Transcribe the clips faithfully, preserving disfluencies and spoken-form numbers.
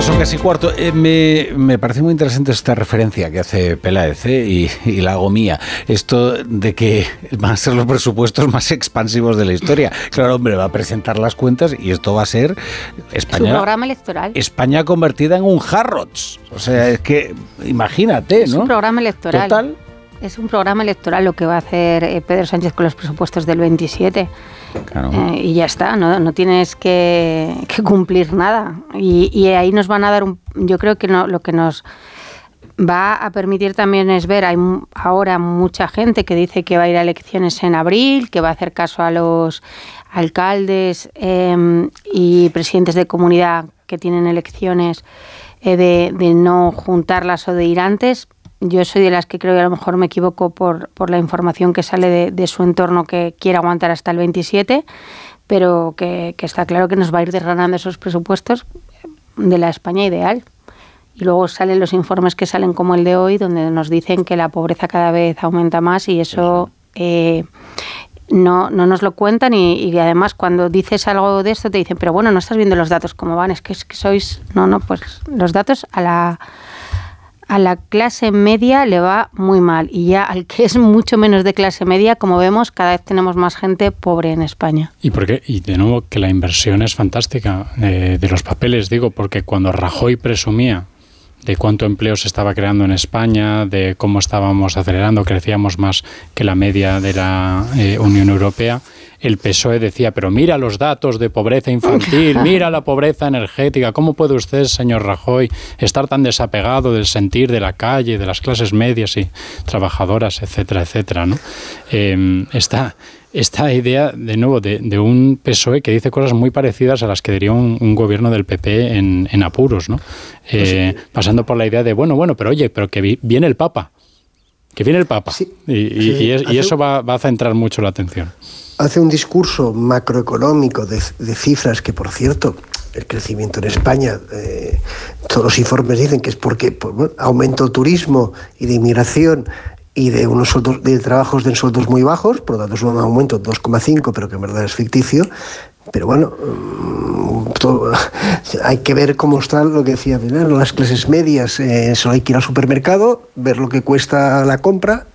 son casi cuarto. Eh, me, me parece muy interesante esta referencia que hace Peláez, ¿eh? y, y la hago mía. Esto de que van a ser los presupuestos más expansivos de la historia. Claro, hombre, va a presentar las cuentas y esto va a ser España. Su programa electoral. España convertida en un Harrods. O sea, es que imagínate, ¿no? Es un programa electoral. Total. Es un programa electoral lo que va a hacer eh, Pedro Sánchez con los presupuestos del veintisiete. Claro. Eh, y ya está, no, no tienes que, que cumplir nada. Y, y ahí nos van a dar un... Yo creo que no, lo que nos va a permitir también es ver, hay ahora mucha gente que dice que va a ir a elecciones en abril, que va a hacer caso a los alcaldes eh, y presidentes de comunidad que tienen elecciones eh, de, de no juntarlas o de ir antes. Yo soy de las que creo que a lo mejor me equivoco por, por la información que sale de, de su entorno, que quiere aguantar hasta el veintisiete, pero que, que está claro que nos va a ir desgranando esos presupuestos de la España ideal. Y luego salen los informes que salen como el de hoy, donde nos dicen que la pobreza cada vez aumenta más y eso eh, no, no nos lo cuentan y, y además cuando dices algo de esto te dicen, pero bueno, no estás viendo los datos cómo van, es que, es que sois... No, no, pues los datos a la... A la clase media le va muy mal y ya al que es mucho menos de clase media, como vemos, cada vez tenemos más gente pobre en España. ¿Y por qué? Y de nuevo que la inversión es fantástica eh, de los papeles, digo, porque cuando Rajoy presumía de cuánto empleo se estaba creando en España, de cómo estábamos acelerando, crecíamos más que la media de la eh, Unión Europea, el P S O E decía, pero mira los datos de pobreza infantil, mira la pobreza energética, ¿cómo puede usted, señor Rajoy, estar tan desapegado del sentir de la calle, de las clases medias y trabajadoras, etcétera, etcétera, ¿no? Eh, esta, esta idea, de nuevo, de, de un P S O E que dice cosas muy parecidas a las que diría un, un gobierno del P P en, en apuros, ¿no? Eh, pues sí. Pasando por la idea de, bueno, bueno, pero oye, pero que vi, viene el Papa, que viene el Papa, sí, y, y, sí, y, es, y eso va, va a centrar mucho la atención. Hace un discurso macroeconómico de, de cifras que, por cierto, el crecimiento en España, eh, todos los informes dicen que es porque pues, bueno, aumento el turismo y de inmigración y de unos sueldos, de trabajos de sueldos muy bajos, por lo tanto es un aumento dos coma cinco, pero que en verdad es ficticio. Pero bueno, todo, hay que ver cómo están lo que decía Pilar, las clases medias, eh, solo hay que ir al supermercado, ver lo que cuesta la compra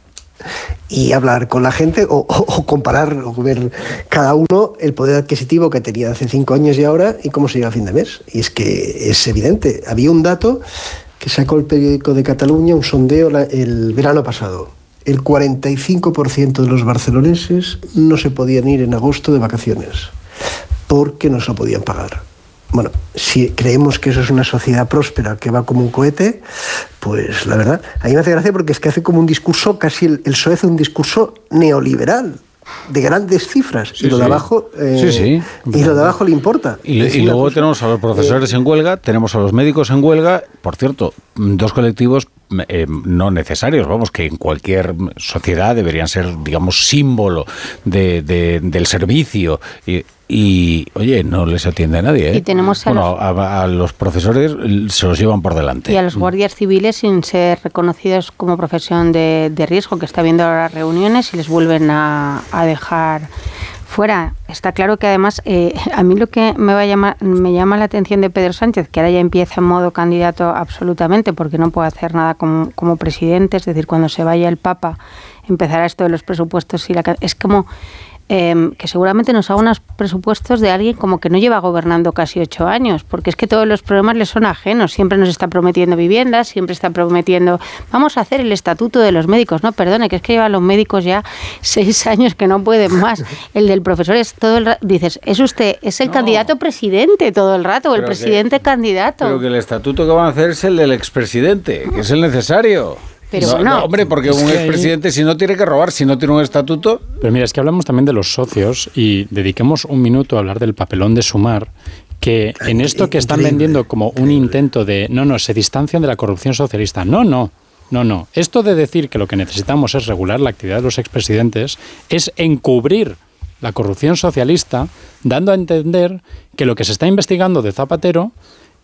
y hablar con la gente o, o, o comparar o ver cada uno el poder adquisitivo que tenía hace cinco años y ahora y cómo se llega a fin de mes. Y es que es evidente. Había un dato que sacó el periódico de Cataluña, un sondeo la, el verano pasado. El cuarenta y cinco por ciento de los barceloneses no se podían ir en agosto de vacaciones porque no se lo podían pagar. Bueno, si creemos que eso es una sociedad próspera que va como un cohete, pues la verdad, a mí me hace gracia porque es que hace como un discurso, casi el, el P S O E hace un discurso neoliberal, de grandes cifras, sí, y lo sí. de abajo eh, sí, sí. y lo de abajo le importa. Y, y luego cosa, tenemos a los profesores eh, en huelga, tenemos a los médicos en huelga, por cierto, dos colectivos eh, no necesarios, vamos, que en cualquier sociedad deberían ser, digamos, símbolo de, de, del servicio y Y, oye, no les atiende a nadie, ¿eh? Y tenemos a, bueno, los, a, a los profesores se los llevan por delante. Y a los guardias civiles sin ser reconocidos como profesión de, de riesgo, que está viendo ahora reuniones y les vuelven a, a dejar fuera. Está claro que además, eh, a mí lo que me, va a llamar, me llama la atención de Pedro Sánchez, que ahora ya empieza en modo candidato absolutamente, porque no puede hacer nada como, como presidente, es decir, cuando se vaya el Papa, empezará esto de los presupuestos y la... Es como... Eh, que seguramente nos haga unos presupuestos de alguien como que no lleva gobernando casi ocho años, porque es que todos los problemas le son ajenos. Siempre nos está prometiendo viviendas, siempre está prometiendo, vamos a hacer el estatuto de los médicos. No, perdone, que es que llevan los médicos ya seis años que no pueden más. El del profesor es todo el rato, dices, es usted, es el no. candidato presidente todo el rato, o el presidente que, candidato. Pero que el estatuto que van a hacer es el del expresidente, que es el necesario. Pero no, no, no, hombre, porque un expresidente, si no tiene que robar, si no tiene un estatuto... Pero mira, es que hablamos también de los socios y dediquemos un minuto a hablar del papelón de Sumar, que en esto que están vendiendo como un intento de, no, no, se distancian de la corrupción socialista. No, no, no, no. Esto de decir que lo que necesitamos es regular la actividad de los expresidentes es encubrir la corrupción socialista, dando a entender que lo que se está investigando de Zapatero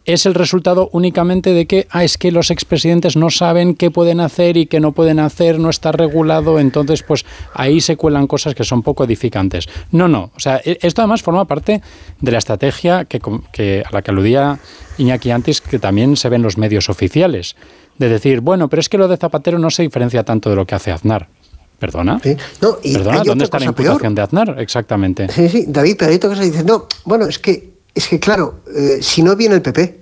es el resultado únicamente de que, ah, es que los expresidentes no saben qué pueden hacer y qué no pueden hacer, no está regulado, entonces pues ahí se cuelan cosas que son poco edificantes. No, no, o sea, esto además forma parte de la estrategia que, que a la que aludía Iñaki antes, que también se ve en los medios oficiales, de decir, bueno, pero es que lo de Zapatero no se diferencia tanto de lo que hace Aznar. ¿Perdona? Sí. No, y ¿Perdona? ¿Dónde está la imputación peor. de Aznar? Exactamente. Sí, sí, David, pero hay otra cosa que dices, no, bueno, es que Es que, claro, eh, si no viene el P P,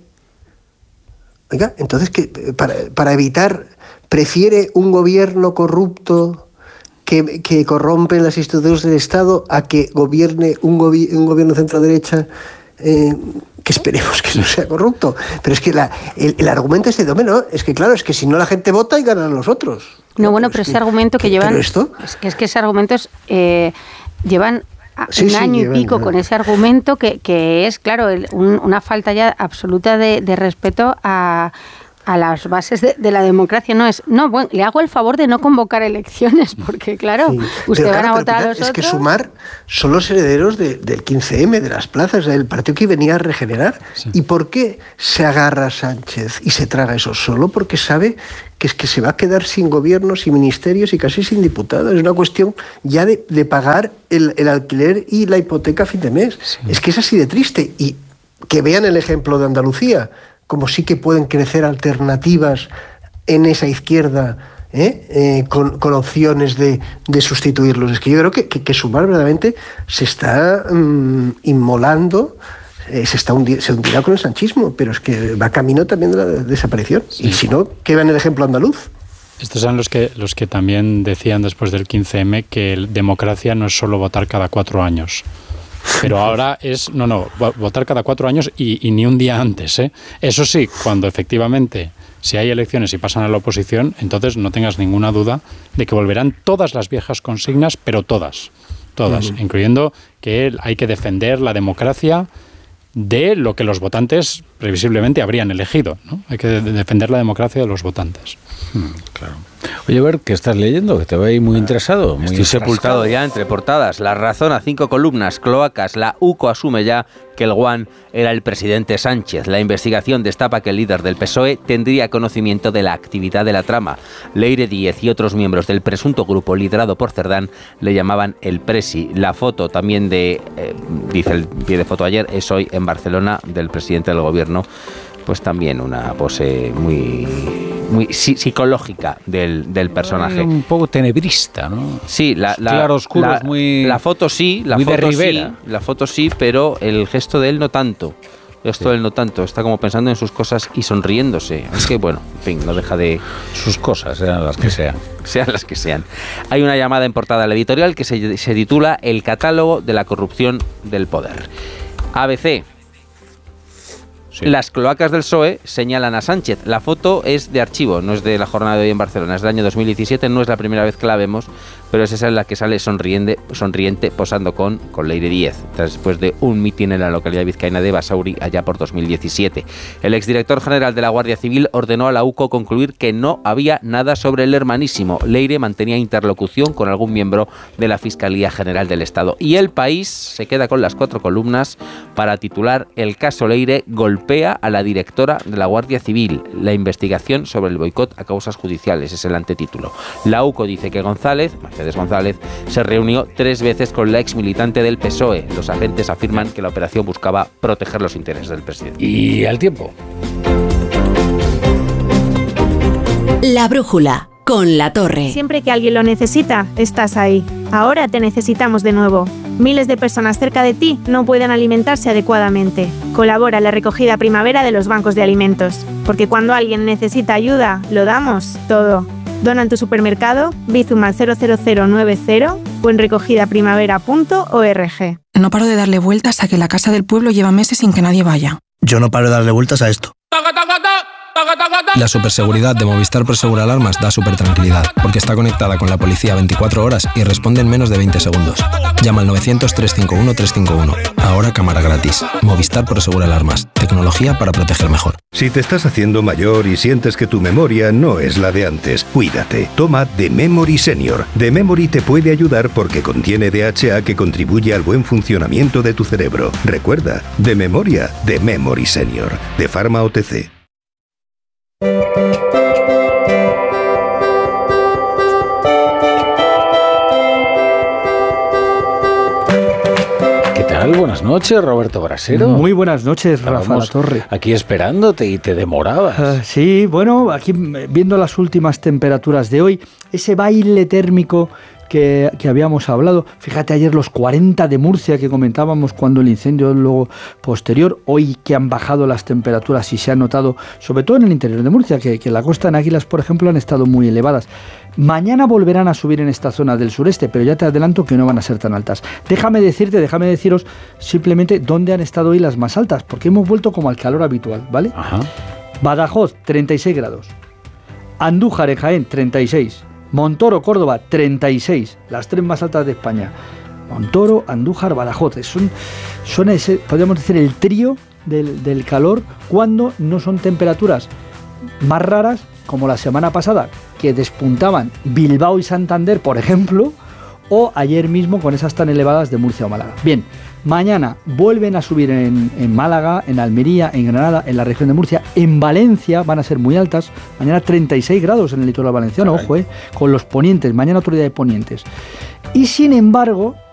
oiga, entonces, que para, para evitar, prefiere un gobierno corrupto que, que corrompe las instituciones del Estado a que gobierne un, gobi- un gobierno centro-derecha eh, que esperemos que no sea corrupto. Pero es que la, el, el argumento este de, no, es que, claro, es que si no la gente vota y ganan los otros. No, bueno, pero, pero ese que, argumento que, que llevan... Esto? Es que, es que ese argumento es, eh, llevan... Sí, un sí, año llevan, y pico llevan. con ese argumento que, que es, claro, el, un, una falta ya absoluta de, de respeto a, a las bases de, de la democracia. No es, no, bueno, le hago el favor de no convocar elecciones, porque claro, Sí. usted Pero, van claro, a votar pero, a los es otros. que Sumar son los herederos de, del quince eme, de las plazas, del partido que venía a regenerar. Sí. ¿Y por qué se agarra a Sánchez y se traga eso? Solo porque sabe que es que se va a quedar sin gobierno, sin ministerios y casi sin diputados. Es una cuestión ya de, de pagar el, el alquiler y la hipoteca a fin de mes. Sí. Es que es así de triste. Y que vean el ejemplo de Andalucía, como sí que pueden crecer alternativas en esa izquierda, ¿eh? Eh, con, con opciones de, de sustituirlos. Es que yo creo que, que, que Sumar verdaderamente se está um, inmolando, eh, se, está hundi- se hundirá con el sanchismo, pero es que va camino también de la desaparición. Sí. Y si no, que vean el ejemplo andaluz. Estos son los que, los que también decían después del quince eme que el, democracia no es solo votar cada cuatro años. Pero ahora es, no, no, votar cada cuatro años y, y ni un día antes, ¿eh? Eso sí, cuando efectivamente, si hay elecciones y pasan a la oposición, entonces no tengas ninguna duda de que volverán todas las viejas consignas, pero todas, todas, uh-huh. incluyendo que hay que defender la democracia de lo que los votantes previsiblemente habrían elegido, ¿no? Hay que de- defender la democracia de los votantes. Hmm, claro. Oye, a ver, ¿qué estás leyendo? Que te veo ahí muy interesado. Muy Estoy enfrascado. sepultado ya entre portadas. La Razón a cinco columnas, cloacas. La UCO asume ya que el guan era el presidente Sánchez. La investigación destapa que el líder del P S O E tendría conocimiento de la actividad de la trama. Leire Díez y otros miembros del presunto grupo liderado por Cerdán le llamaban el Presi. La foto también de, eh, dice el pie de foto ayer, es hoy en Barcelona, del presidente del gobierno. Pues también una pose muy, muy psicológica del, del personaje. Un poco tenebrista, ¿no? Sí, la, la, claroscuros, la, muy, la foto sí, la muy foto de Rivera. sí, la foto sí, pero el gesto de él no tanto. El gesto sí. de él no tanto. Está como pensando en sus cosas y sonriéndose. Es que bueno, en fin, no deja de sus cosas, sean las que sean, sean las que sean. Hay una llamada en portada al editorial que se, se titula El catálogo de la corrupción del poder. A B C. Sí. Las cloacas del P S O E señalan a Sánchez. La foto es de archivo, no es de la jornada de hoy en Barcelona, es del año dos mil diecisiete, no es la primera vez que la vemos, pero es esa en la que sale sonriente, sonriente posando con, con Leire Díez, después de un mitin en la localidad vizcaína de Basauri allá por dos mil diecisiete. El exdirector general de la Guardia Civil ordenó a la UCO concluir que no había nada sobre el hermanísimo. Leire mantenía interlocución con algún miembro de la Fiscalía General del Estado. Y El País se queda con las cuatro columnas para titular El caso Leire golpea a la directora de la Guardia Civil. La investigación sobre el boicot a causas judiciales es el antetítulo. La UCO dice que González, Mercedes González, se reunió tres veces con la ex militante del P S O E. Los agentes afirman que la operación buscaba proteger los intereses del presidente. Y al tiempo. La brújula. Con La Torre. Siempre que alguien lo necesita, estás ahí. Ahora te necesitamos de nuevo. Miles de personas cerca de ti no pueden alimentarse adecuadamente. Colabora en la recogida primavera de los bancos de alimentos. Porque cuando alguien necesita ayuda, lo damos todo. Dona en tu supermercado, Bizum al cero cero cero nueve cero o en recogida primavera punto org. No paro de darle vueltas a que la casa del pueblo lleva meses sin que nadie vaya. Yo no paro de darle vueltas a esto. La superseguridad de Movistar Prosegur Alarmas da súper tranquilidad, porque está conectada con la policía veinticuatro horas y responde en menos de veinte segundos. Llama al novecientos, trescientos cincuenta y uno, trescientos cincuenta y uno. Ahora cámara gratis. Movistar Prosegur Alarmas. Tecnología para proteger mejor. Si te estás haciendo mayor y sientes que tu memoria no es la de antes, cuídate. Toma The Memory Senior. The Memory te puede ayudar porque contiene D H A que contribuye al buen funcionamiento de tu cerebro. Recuerda, de memoria, The Memory Senior. De Pharma O T C. ¿Qué tal? Buenas noches, Roberto Brasero. Muy buenas noches, Rafa La Torre. Aquí esperándote y te demorabas. Uh, sí, bueno, aquí viendo las últimas temperaturas de hoy, ese baile térmico que, que habíamos hablado. Fíjate, ayer los cuarenta de Murcia que comentábamos cuando el incendio luego posterior, hoy que han bajado las temperaturas y se ha notado, sobre todo en el interior de Murcia, que, que la costa en Águilas, por ejemplo, han estado muy elevadas. Mañana volverán a subir en esta zona del sureste, pero ya te adelanto que no van a ser tan altas. Déjame decirte, déjame deciros simplemente dónde han estado hoy las más altas, porque hemos vuelto como al calor habitual, ¿vale? Ajá. Badajoz, treinta y seis grados. Andújar, en Jaén, treinta y seis. Montoro, Córdoba, treinta y seis. Las tres más altas de España. Montoro, Andújar, Badajoz. Son, son ese, podríamos decir, el trío del, del calor cuando no son temperaturas más raras, como la semana pasada, que despuntaban Bilbao y Santander, por ejemplo, o ayer mismo con esas tan elevadas de Murcia o Málaga. Bien, mañana vuelven a subir en, en Málaga, en Almería, en Granada, en la región de Murcia, en Valencia van a ser muy altas, mañana treinta y seis grados en el litoral valenciano, ojo, eh, con los ponientes, mañana otro día de ponientes. Y sin embargo,